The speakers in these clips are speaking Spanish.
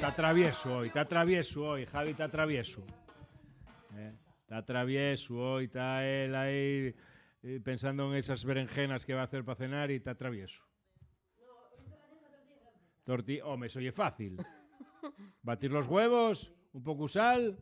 Está travieso hoy, Javi está travieso. Está travieso hoy, está él ahí pensando en esas berenjenas que va a hacer para cenar y está travieso. Hombre, eso oye fácil. Batir los huevos, un poco sal.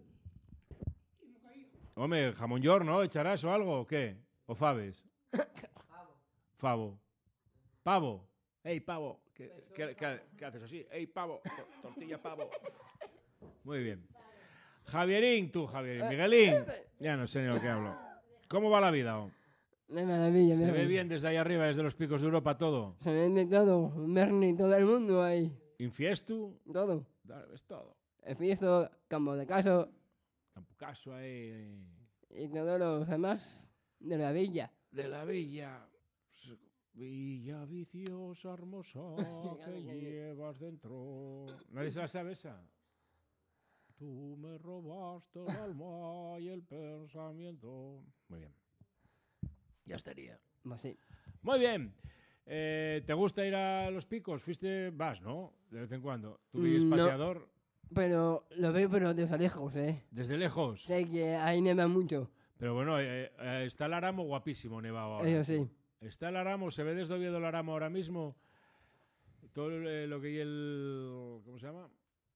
Hombre, jamón york, ¿no? ¿Echarás o algo o qué? ¿O faves? Favo. Pavo. ¡Ey, pavo! ¿Qué haces así? ¡Ey, pavo! Tortilla, pavo. Muy bien. Javierín, Miguelín. Ya no sé ni lo que hablo. ¿Cómo va la vida? De maravilla. ¿Se ve bien desde ahí arriba, desde los picos de Europa, todo? Se ve de todo. Berni, todo el mundo ahí. ¿Infiestu? Todo. Es todo. El fiesto, Campo de Caso. Campo Caso ahí. Y todos los demás de la villa. De la villa. Villa viciosa, hermosa, que llevas dentro. ¿Nadie se la sabe esa? Tú me robaste el alma y el pensamiento. Muy bien. Ya estaría. Pues sí. Muy bien. ¿Te gusta ir a los picos? Vas, ¿no? De vez en cuando. ¿Tú vives pateador? Pero lo veo pero desde lejos, ¿Desde lejos? Sé que ahí neva mucho. Pero bueno, está el Aramo guapísimo nevado ahora. Eso sí. Está el Aramo, se ve desde Oviedo el Aramo ahora mismo. Todo lo que hay ¿cómo se llama?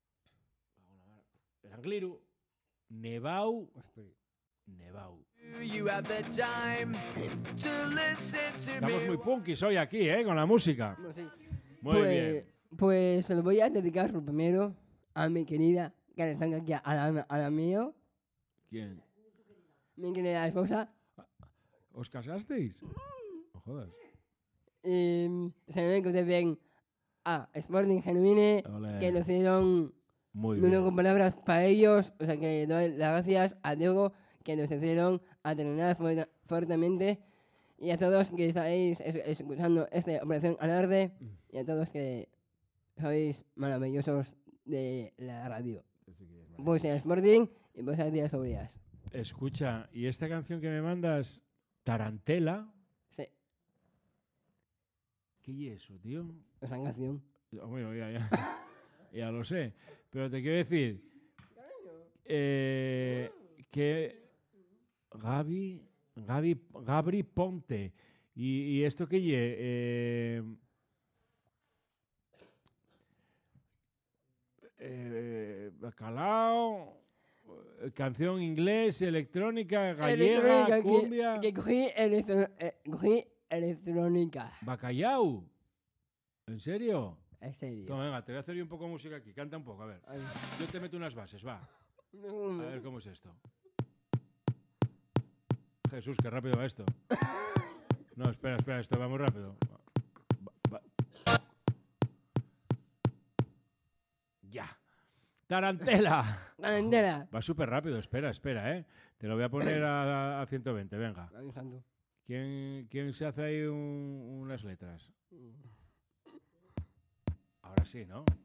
El Angliru. Nevau. Estamos muy punkis hoy aquí, con la música. Pues sí. Muy bien. Pues se lo voy a dedicar lo primero a mi querida, que le tengo aquí a la mío. ¿Quién? Mi querida esposa. ¿Os casasteis? No jodas. Se lo dedico también a Sporting Genuine, Olé. que lo hicieron Muy no bien. con palabras para ellos. O sea que doy las gracias a Diego, que nos hicieron a terminar fuertemente. Y a todos que estáis escuchando esta Operación Alarde. Y a todos que sois maravillosos de la radio. Pues en Sporting y pues a días sobre días. Escucha, ¿y esta canción que me mandas, Tarantela? Sí, ¿Qué es eso, tío? esa canción. Bueno, ya lo sé. Pero te quiero decir que Gabri Ponte. ¿Y esto qué Bacalao, canción inglés, electrónica, gallega, cumbia. Que cogí electrónica. Bacallau. ¿En serio? En serio. Toma, venga, te voy a hacer yo un poco de música aquí. Canta un poco, a ver. Ay. Yo te meto unas bases, va. A ver cómo es esto. Jesús, qué rápido va esto. No, espera, esto va muy rápido. Ya. Tarantela. Tarantela. Va súper rápido, espera, Te lo voy a poner a 120, venga. Ay, santo. ¿Quién se hace ahí unas letras? Ahora sí, ¿no?